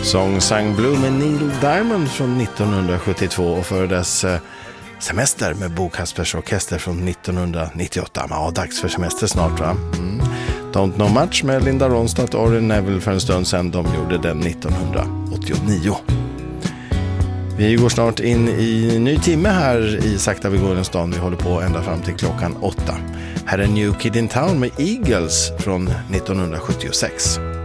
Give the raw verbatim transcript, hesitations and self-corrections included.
Song Sang Blue med Neil Diamond från nittonhundrasjuttiotvå och för dess eh, Semester med Bo Kaspers Orkester från nittonhundranittioåtta. Ja, dags för semester snart, va? Mm. Don't Know Much med Linda Ronstadt och Orrin Neville för en stund sedan. De gjorde den nittonhundraåttionio. Vi går snart in i en ny timme här i Sakta vi går en stan. Vi håller på ända fram till klockan åtta. Här är New Kid in Town med Eagles från nittonhundrasjuttiosex.